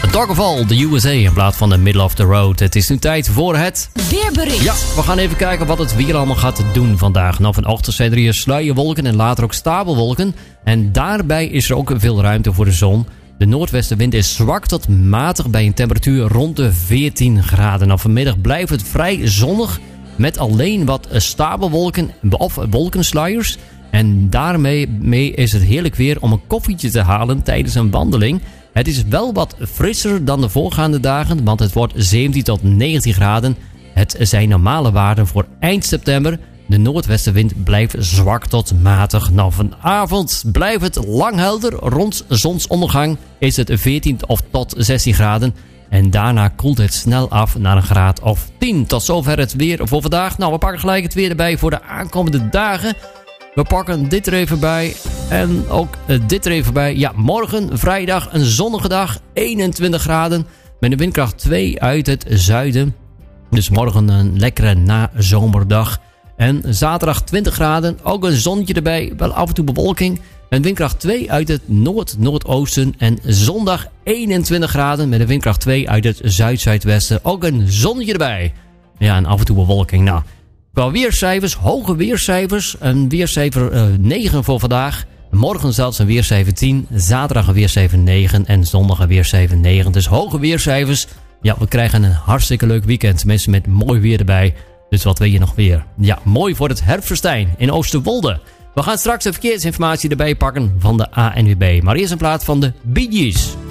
Doggerfall, de USA in plaats van de Middle of the Road. Het is nu tijd voor het weerbericht. Ja, we gaan even kijken wat het weer allemaal gaat doen vandaag. Nou, vanochtend zijn er hier sluierwolken en later ook stapelwolken. En daarbij is er ook veel ruimte voor de zon. De noordwestenwind is zwak tot matig bij een temperatuur rond de 14 graden. Nou, vanmiddag blijft het vrij zonnig met alleen wat stapelwolken of wolkensluiers. En daarmee is het heerlijk weer om een koffietje te halen tijdens een wandeling. Het is wel wat frisser dan de voorgaande dagen, want het wordt 17 tot 19 graden. Het zijn normale waarden voor eind september. De noordwestenwind blijft zwak tot matig. Nou, vanavond blijft het lang helder. Rond zonsondergang is het 14 of tot 16 graden. En daarna koelt het snel af naar een graad of 10. Tot zover het weer voor vandaag. Nou, we pakken gelijk het weer erbij voor de aankomende dagen. We pakken dit er even bij. En ook dit er even bij. Ja, morgen vrijdag een zonnige dag. 21 graden. Met een windkracht 2 uit het zuiden. Dus morgen een lekkere nazomerdag. En zaterdag 20 graden. Ook een zonnetje erbij. Wel af en toe bewolking. Een windkracht 2 uit het noordoosten. En zondag 21 graden. Met een windkracht 2 uit het zuid-zuidwesten. Ook een zonnetje erbij. Ja, en af en toe bewolking. Nou, qua weercijfers, hoge weercijfers. Een weercijfer 9 voor vandaag. Morgen zelfs een weercijfer 10. Zaterdag een weercijfer 9. En zondag een weercijfer 9. Dus hoge weercijfers. Ja, we krijgen een hartstikke leuk weekend. Tenminste met mooi weer erbij. Dus wat wil je nog weer? Ja, mooi voor het herfstfestijn in Oosterwolde. We gaan straks de verkeersinformatie erbij pakken van de ANWB. Maar eerst een plaat van de Bee Gees.